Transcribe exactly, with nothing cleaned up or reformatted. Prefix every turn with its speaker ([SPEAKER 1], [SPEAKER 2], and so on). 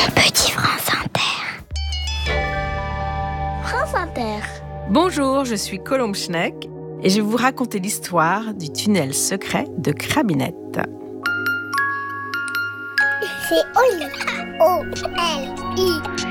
[SPEAKER 1] Petit France Inter. France Inter.
[SPEAKER 2] Bonjour, je suis Colombe Schneck et je vais vous raconter l'histoire du tunnel secret de Crabinette.
[SPEAKER 1] C'est Oli. O L I.